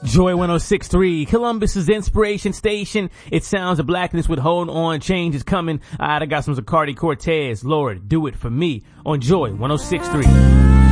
Joy 106.3, Columbus's inspiration station. It sounds of blackness with Hold On, change is coming. Alright, I got some Zacardi Cortez. Lord, do it for me on Joy 106.3.